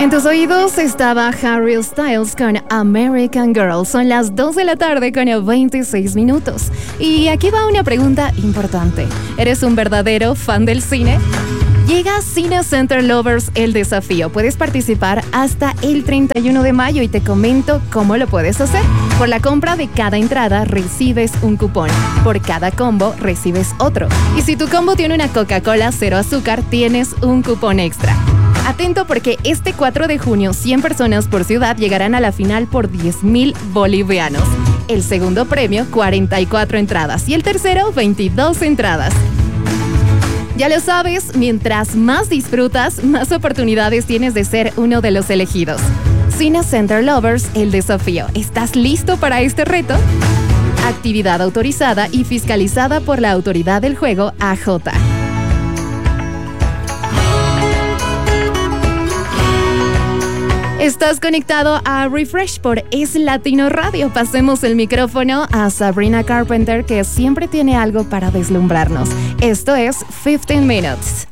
En tus oídos estaba Harry Styles con American Girl. Son las 2 de la tarde con 26 minutos. Y aquí va una pregunta importante. ¿Eres un verdadero fan del cine? Llega Cine Center Lovers el desafío. Puedes participar hasta el 31 de mayo y te comento cómo lo puedes hacer. Por la compra de cada entrada recibes un cupón. Por cada combo recibes otro. Y si tu combo tiene una Coca-Cola 0 azúcar, tienes un cupón extra. Atento porque este 4 de junio 100 personas por ciudad llegarán a la final por 10,000 bolivianos. El segundo premio, 44 entradas y el tercero, 22 entradas. Ya lo sabes, mientras más disfrutas, más oportunidades tienes de ser uno de los elegidos. Cine Center Lovers, el desafío. ¿Estás listo para este reto? Actividad autorizada y fiscalizada por la Autoridad del Juego AJ. Estás conectado a Refresh por Es Latino Radio. Pasemos el micrófono a Sabrina Carpenter, que siempre tiene algo para deslumbrarnos. Esto es 15 Minutes.